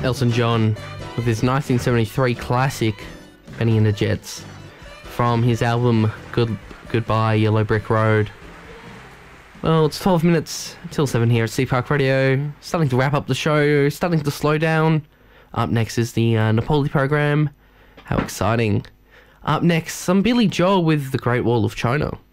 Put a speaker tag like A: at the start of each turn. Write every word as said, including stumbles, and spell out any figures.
A: Elton John with his nineteen seventy-three classic Benny and the Jets from his album Good Goodbye Yellow Brick Road. Well, it's twelve minutes till seven here at Sea Park Radio. Starting to wrap up the show, starting to slow down. Up next is the uh, Napoli program. How exciting. Up next, some Billy Joel with The Great Wall of China.